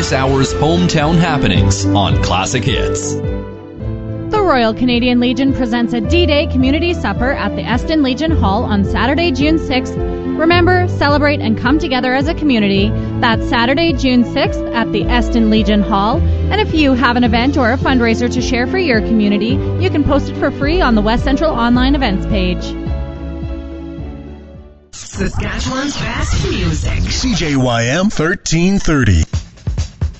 this hour's hometown happenings on Classic Hits. The Royal Canadian Legion presents a D-Day community supper at the Eston Legion Hall on Saturday, June 6th. Remember, celebrate, and come together as a community. That's Saturday, June 6th at the Eston Legion Hall. And if you have an event or a fundraiser to share for your community, you can post it for free on the West Central Online Events page. Saskatchewan's best music. CJYM 1330.